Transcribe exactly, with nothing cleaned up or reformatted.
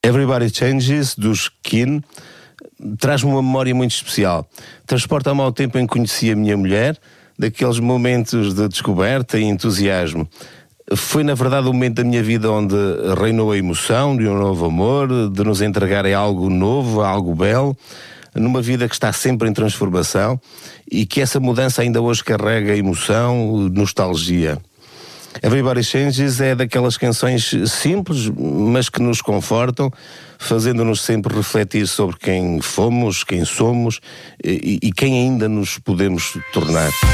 Everybody Changes, dos Keane, traz-me uma memória muito especial. Transporta-me ao tempo em que conheci a minha mulher, daqueles momentos de descoberta e entusiasmo. Foi, na verdade, o momento da minha vida onde reinou a emoção de um novo amor, de nos entregar a algo novo, a algo belo, numa vida que está sempre em transformação e que essa mudança ainda hoje carrega emoção, nostalgia. Everybody Changes é daquelas canções simples, mas que nos confortam, fazendo-nos sempre refletir sobre quem fomos, quem somos e, e quem ainda nos podemos tornar.